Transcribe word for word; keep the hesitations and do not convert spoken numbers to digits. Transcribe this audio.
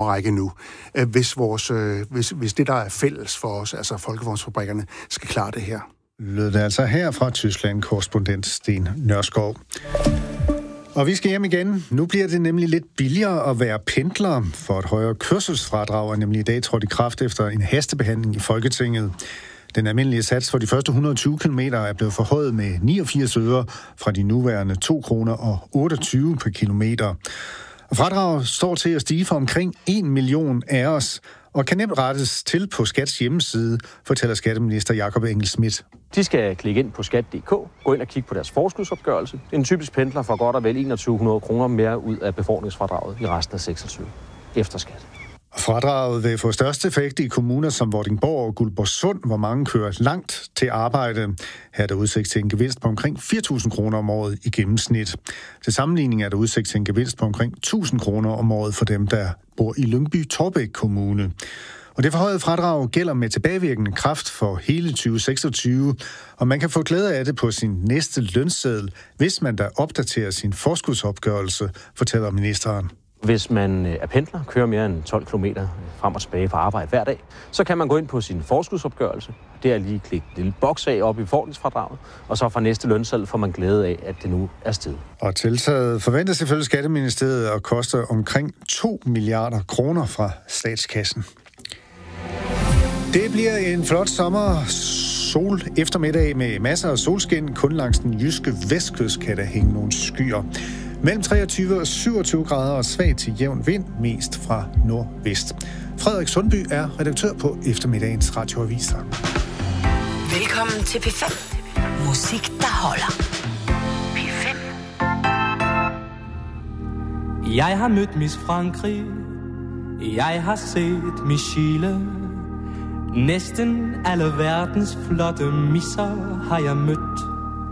række nu, hvis, vores, hvis, hvis det, der er fælles for os, altså folkevognsfabrikkerne, skal klare det her. Lød det altså her fra Tyskland, korrespondent Sten Nørskov. Og vi skal hjem igen. Nu bliver det nemlig lidt billigere at være pendler, for et højere kørselsfradrag er nemlig i dag trådt i kraft efter en hastebehandling i Folketinget. Den almindelige sats for de første et hundrede og tyve kilometer er blevet forhøjet med niogfirs øre fra de nuværende to kroner og otteogtyve per kilometer. Og fradraget står til at stige for omkring en million af os, og kan nemt rettes til på Skats hjemmeside, fortæller skatteminister Jakob Engel-Schmidt. De skal klikke ind på skat punktum d k, gå ind og kigge på deres forskudsopgørelse. En typisk pendler får godt og vel enogtyve hundrede kroner mere ud af befordringsfradraget i resten af seksogtyve efter skat. Fradraget vil få størst effekt i kommuner som Vordingborg og Guldborgsund, hvor mange kører langt til arbejde. Her er der udsigt til en gevinst på omkring fire tusind kroner om året i gennemsnit. Til sammenligning er der udsigt til en gevinst på omkring tusind kroner om året for dem, der bor i Lyngby-Taarbæk Kommune. Og det forhøjede fradrag gælder med tilbagevirkende kraft for hele tyve seksogtyve, og man kan få glæde af det på sin næste lønseddel, hvis man der opdaterer sin forskudsopgørelse, fortæller ministeren. Hvis man er pendler, kører mere end tolv kilometer frem og tilbage fra arbejde hver dag, så kan man gå ind på sin forskudsopgørelse. Det er lige klikke en lille boks af op i befordringsfradraget, og så fra næste lønseddel får man glæde af, at det nu er steget. Og tiltaget forventes selvfølgelig Skatteministeriet at koste omkring to milliarder kroner fra statskassen. Det bliver en flot sommer sol eftermiddag med masser af solskin. Kun langs den jyske vestkyst kan der hænge nogle skyer. Mellem treogtyve og syvogtyve grader og svag til jævn vind, mest fra nordvest. Frederik Sundby er redaktør på eftermiddagens radioaviser. Velkommen til P fem. Musik, der holder. P fem. Jeg har mødt Miss Frankrig. Jeg har set Miss Chile. Næsten alle verdens flotte misser har jeg mødt.